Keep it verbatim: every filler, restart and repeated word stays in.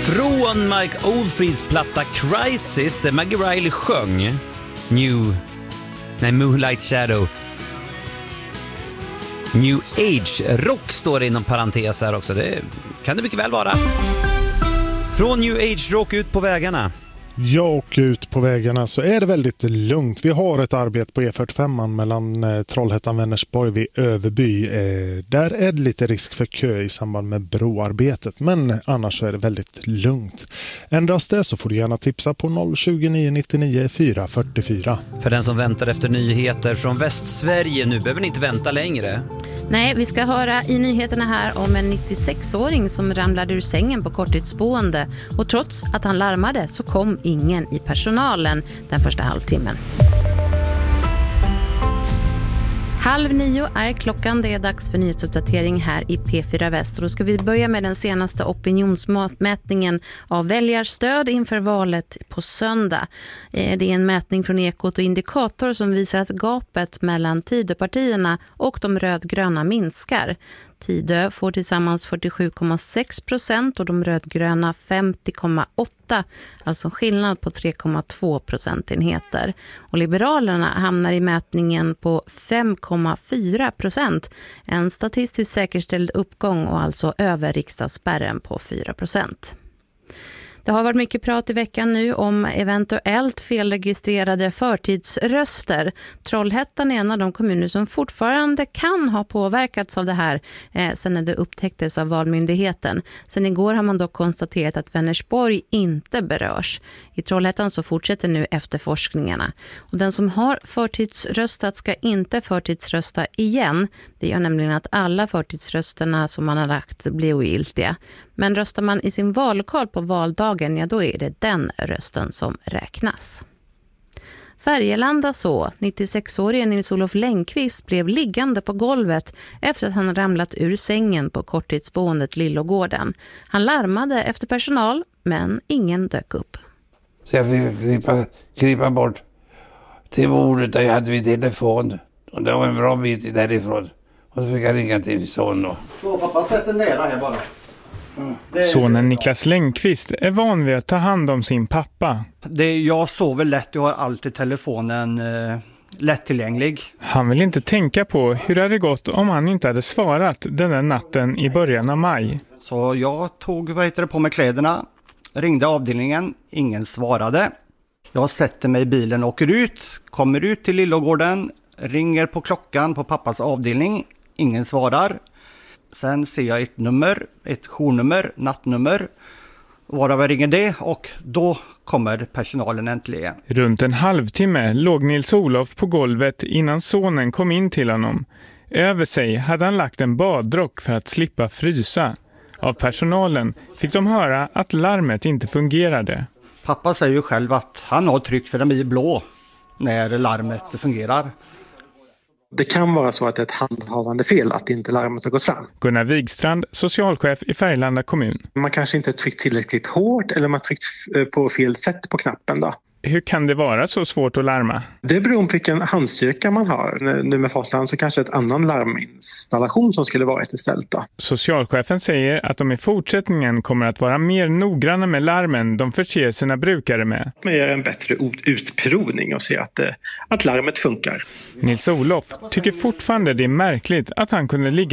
Från Mike Oldfields platta Crisis, där Maggie Riley sjöng New... Nej, Moonlight Shadow. New Age rock står det inom parentes här också. Det kan det mycket väl vara. Från New Age rock ut på vägarna. Ja, och ut på vägarna så är det väldigt lugnt. Vi har ett arbete på E fyrtiofem mellan eh, Trollhättan Vänersborg vid Överby. Eh, där är det lite risk för kö i samband med broarbetet, men annars så är det väldigt lugnt. Ändras det så får du gärna tipsa på noll tjugo nio nittionio fyra fyrtiofyra. För den som väntar efter nyheter från Västsverige nu behöver ni inte vänta längre. Nej, vi ska höra i nyheterna här om en nittiosexåring som ramlade ur sängen på korttidsboende, och trots att han larmade så kom ingen i personalen den första halvtimmen. Halv nio är klockan, det är dags för nyhetsuppdatering här i P fyra Väst. Och då ska vi börja med den senaste opinionsmätningen av väljarstöd inför valet på söndag. Det är en mätning från Ekot och Indikator som visar att gapet mellan Tidöpartierna och de rödgröna minskar. Tidö får tillsammans fyrtiosju komma sex procent och de rödgröna femtio komma åtta, alltså skillnad på tre komma två procentenheter. Och Liberalerna hamnar i mätningen på fem komma fyra procent, en statistiskt säkerställd uppgång och alltså över riksdagsspärren på fyra procent. Det har varit mycket prat i veckan nu om eventuellt felregistrerade förtidsröster. Trollhättan är en av de kommuner som fortfarande kan ha påverkats av det här eh, sen när det upptäcktes av Valmyndigheten. Sen igår har man dock konstaterat att Vänersborg inte berörs. I Trollhättan så fortsätter nu efterforskningarna. Och den som har förtidsröstat ska inte förtidsrösta igen. Det gör nämligen att alla förtidsrösterna som man har lagt blir ogiltiga. Men röstar man i sin vallokal på valdagen, ja då är det den rösten som räknas. Färgelanda så. nittiosexårige Nils-Olof Längqvist blev liggande på golvet efter att han ramlat ur sängen på korttidsboendet Lillågården. Han larmade efter personal, men ingen dök upp. Så jag fick krypa, krypa bort till bordet där jag hade min telefon. Och det var en bra bit därifrån. Och så fick jag ringa till son då. Så pappa sätter nära här bara. Sonen Niklas Längqvist är van vid att ta hand om sin pappa. Det, jag sover lätt, jag har alltid telefonen eh, lättillgänglig. Han vill inte tänka på hur det hade gått om han inte hade svarat den där natten i början av maj. Så jag tog vad heter det, på mig kläderna, ringde avdelningen, ingen svarade. Jag sätter mig i bilen och åker ut, kommer ut till Lillågården, ringer på klockan på pappas avdelning, ingen svarar. Sen ser jag ett nummer, ett journummer, nattnummer, varav jag ringer det och då kommer personalen äntligen. Runt en halvtimme låg Nils-Olof på golvet innan sonen kom in till honom. Över sig hade han lagt en badrock för att slippa frysa. Av personalen fick de höra att larmet inte fungerade. Pappa säger ju själv att han har tryckt för den blir blå när larmet fungerar. Det kan vara så att det är ett handhavande fel att inte larmet har gått fram. Gunnar Wigstrand, socialchef i Färgelanda kommun. Man kanske inte tryckt tillräckligt hårt eller man tryckt på fel sätt på knappen då. Hur kan det vara så svårt att larma? Det beror på vilken handstyrka man har. Nu med Fastland så kanske ett annan larminstallation som skulle vara ett istället då. Socialchefen säger att de i fortsättningen kommer att vara mer noggranna med larmen de förser sina brukare med. Man gör en bättre utprovning och ser att, att larmet funkar. Nils-Olof tycker fortfarande det är märkligt att han kunde ligga